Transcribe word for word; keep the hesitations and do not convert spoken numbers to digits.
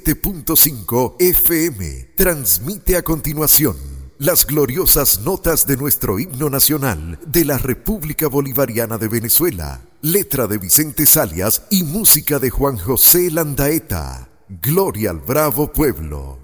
siete punto cinco F M transmite a continuación las gloriosas notas de nuestro himno nacional de la República Bolivariana de Venezuela, letra de Vicente Zalias y música de Juan José Landaeta. Gloria al bravo pueblo.